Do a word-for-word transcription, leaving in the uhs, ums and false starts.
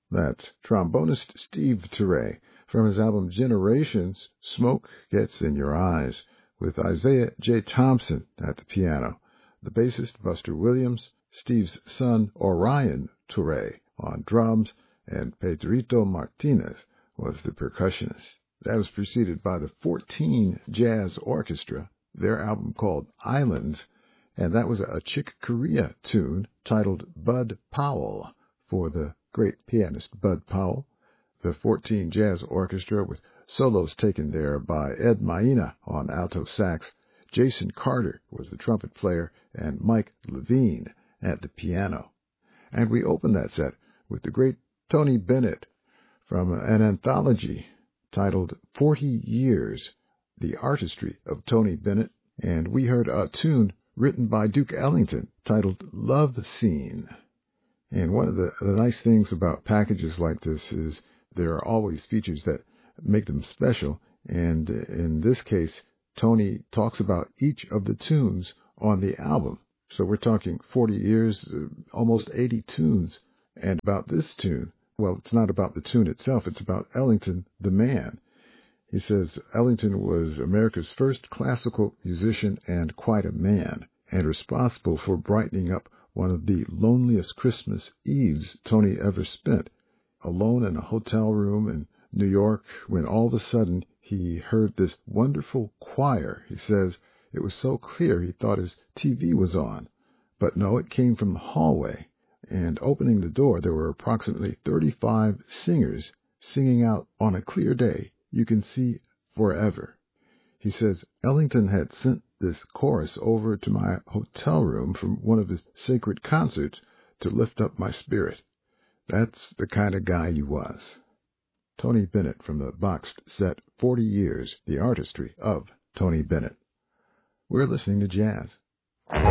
That's trombonist Steve Turre from his album Generations, Smoke Gets in Your Eyes, with Isaiah J. Thompson at the piano, the bassist Buster Williams, Steve's son Orion Turre on drums, and Pedrito Martinez was the percussionist. That was preceded by the fourteen Jazz Orchestra, their album called Islands, and that was a Chick Corea tune titled Bud Powell for the great pianist Bud Powell. The fourteen Jazz Orchestra with solos taken there by Ed Maina on alto sax, Jason Carter was the trumpet player, and Mike Levine at the piano. And we opened that set with the great Tony Bennett from an anthology titled forty years, The Artistry of Tony Bennett, and we heard a tune written by Duke Ellington titled Love Scene. And one of the, the nice things about packages like this is there are always features that make them special, and in this case, Tony talks about each of the tunes on the album. So we're talking forty years, uh, almost eighty tunes, and about this tune, well, it's not about the tune itself, it's about Ellington the man. He says Ellington was America's first classical musician and quite a man, and responsible for brightening up one of the loneliest Christmas Eves Tony ever spent, alone in a hotel room in New York, when all of a sudden he heard this wonderful choir. He says it was so clear he thought his T V was on, but no, it came from the hallway, and opening the door there were approximately thirty-five singers singing out on a clear day, "You Can See Forever." He says Ellington had sent this chorus over to my hotel room from one of his sacred concerts to lift up my spirit. That's the kind of guy he was. Tony Bennett from the boxed set forty years, The Artistry of Tony Bennett. We're listening to jazz.